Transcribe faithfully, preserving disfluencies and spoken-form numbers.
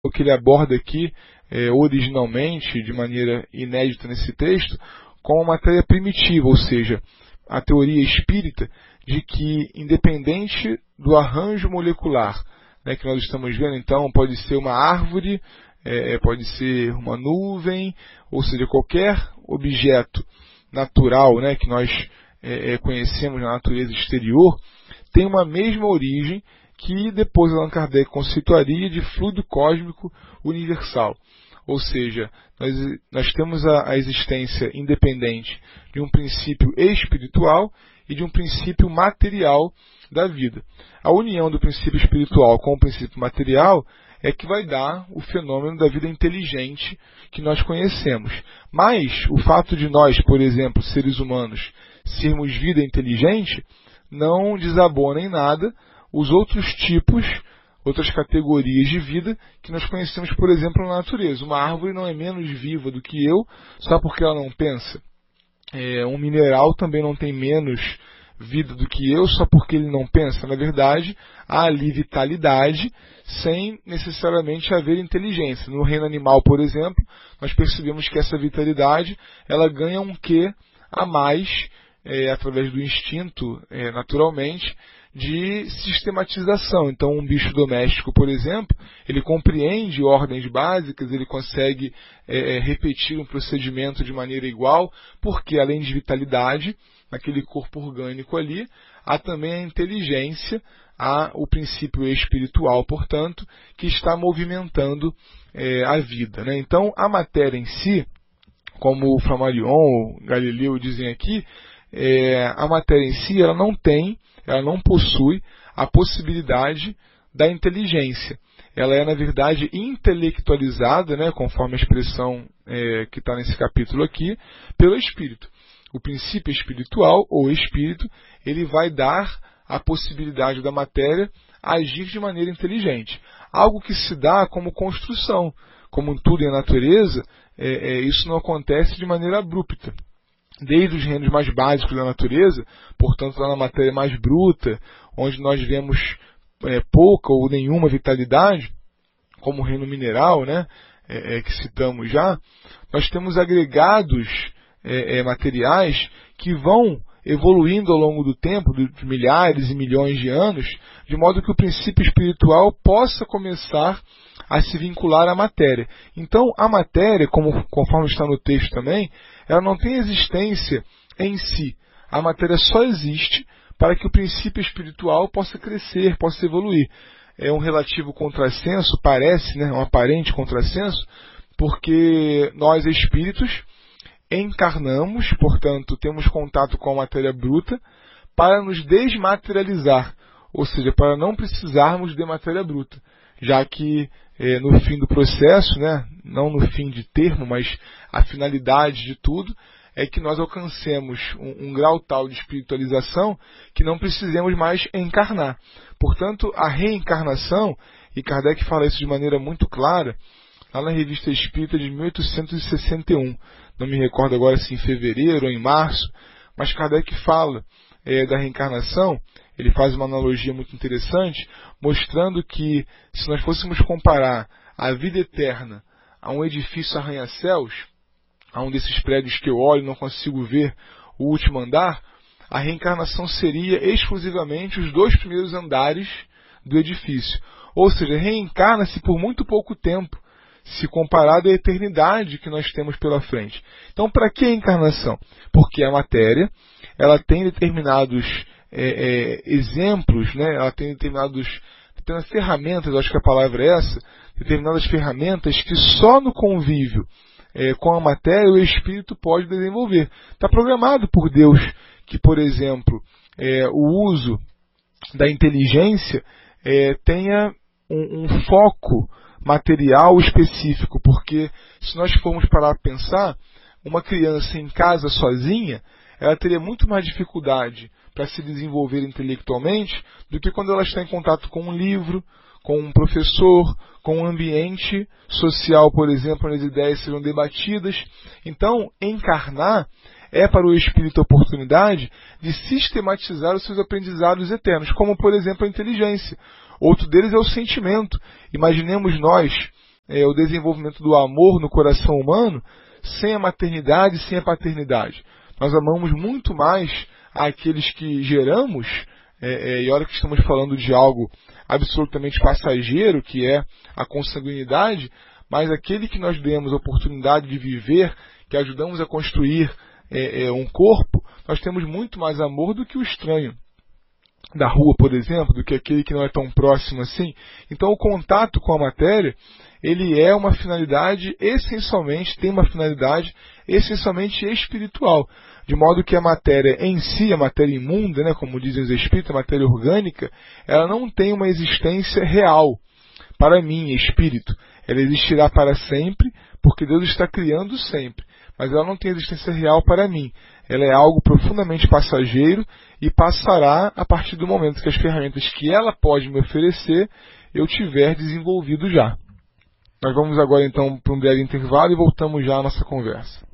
o que ele aborda aqui, é, originalmente, de maneira inédita nesse texto, como a matéria primitiva, ou seja, a teoria espírita de que, independente do arranjo molecular, né, que nós estamos vendo, então pode ser uma árvore, é, pode ser uma nuvem, ou seja, qualquer objeto natural, né, que nós é, conhecemos na natureza exterior, tem uma mesma origem que depois Allan Kardec conceituaria de fluido cósmico universal. Ou seja, nós, nós temos a, a existência independente de um princípio espiritual e de um princípio material da vida. A união do princípio espiritual com o princípio material é que vai dar o fenômeno da vida inteligente que nós conhecemos. Mas o fato de nós, por exemplo, seres humanos, sermos vida inteligente, não desabona em nada os outros tipos, outras categorias de vida que nós conhecemos, por exemplo, na natureza. Uma árvore não é menos viva do que eu só porque ela não pensa. É, um mineral também não tem menos vida do que eu só porque ele não pensa. Na verdade, há ali vitalidade sem necessariamente haver inteligência. No reino animal, por exemplo, nós percebemos que essa vitalidade ela ganha um quê a mais, é, através do instinto, é, naturalmente, de sistematização. Então, um bicho doméstico, por exemplo, ele compreende ordens básicas, ele consegue é, repetir um procedimento de maneira igual, porque além de vitalidade, naquele corpo orgânico ali, há também a inteligência, há o princípio espiritual, portanto, que está movimentando é, a vida, né? Então, a matéria em si, como o Flammarion, o Galileu dizem aqui, é, a matéria em si ela não tem, ela não possui a possibilidade da inteligência. Ela é, na verdade, intelectualizada, né, conforme a expressão é, que está nesse capítulo aqui, pelo espírito. O princípio espiritual, ou espírito, ele vai dar a possibilidade da matéria agir de maneira inteligente. Algo que se dá como construção. Como tudo em natureza, é, é, isso não acontece de maneira abrupta. Desde os reinos mais básicos da natureza, portanto, lá na matéria mais bruta, onde nós vemos é, pouca ou nenhuma vitalidade, como o reino mineral, né, é, é, que citamos já, nós temos agregados é, é, materiais que vão evoluindo ao longo do tempo, de milhares e milhões de anos, de modo que o princípio espiritual possa começar a se vincular à matéria. Então, a matéria, como, conforme está no texto também, ela não tem existência em si. A matéria só existe para que o princípio espiritual possa crescer, possa evoluir. É um relativo contrassenso, parece, né, um aparente contrassenso, porque nós, espíritos, encarnamos, portanto, temos contato com a matéria bruta, para nos desmaterializar, ou seja, para não precisarmos de matéria bruta, já que é, no fim do processo, né, não no fim de termo, mas a finalidade de tudo, é que nós alcancemos um, um grau tal de espiritualização que não precisemos mais encarnar. Portanto, a reencarnação, e Kardec fala isso de maneira muito clara, lá na Revista Espírita de mil oitocentos e sessenta e um, não me recordo agora se em fevereiro ou em março, mas Kardec fala é, da reencarnação. Ele faz uma analogia muito interessante, mostrando que se nós fôssemos comparar a vida eterna a um edifício arranha-céus, a um desses prédios que eu olho e não consigo ver o último andar, a reencarnação seria exclusivamente os dois primeiros andares do edifício. Ou seja, reencarna-se por muito pouco tempo, se comparado à eternidade que nós temos pela frente. Então, para que a encarnação? Porque a matéria ela tem determinados é, é, exemplos, né? Ela tem determinados, determinadas ferramentas, acho que a palavra é essa, determinadas ferramentas que só no convívio é, com a matéria o espírito pode desenvolver. Está programado por Deus que, por exemplo, é, o uso da inteligência é, tenha um, um foco material específico, porque se nós formos parar para pensar, uma criança em casa sozinha, ela teria muito mais dificuldade para se desenvolver intelectualmente do que quando ela está em contato com um livro, com um professor, com um ambiente social, por exemplo, onde as ideias serão debatidas. Então, encarnar é para o espírito a oportunidade de sistematizar os seus aprendizados eternos, como, por exemplo, a inteligência. Outro deles é o sentimento. Imaginemos nós, é, o desenvolvimento do amor no coração humano sem a maternidade, sem a paternidade. Nós amamos muito mais aqueles que geramos, é, é, e olha que estamos falando de algo absolutamente passageiro, que é a consanguinidade, mas aquele que nós demos a oportunidade de viver, que ajudamos a construir é, é, um corpo, nós temos muito mais amor do que o estranho da rua, por exemplo, do que aquele que não é tão próximo assim. Então o contato com a matéria, ele é uma finalidade essencialmente, tem uma finalidade essencialmente espiritual, de modo que a matéria em si, a matéria imunda, né, como dizem os espíritos, a matéria orgânica, ela não tem uma existência real para mim, espírito. Ela existirá para sempre, porque Deus está criando sempre, mas ela não tem existência real para mim. Ela é algo profundamente passageiro e passará a partir do momento que as ferramentas que ela pode me oferecer eu tiver desenvolvido já. Nós vamos agora então para um breve intervalo e voltamos já à nossa conversa.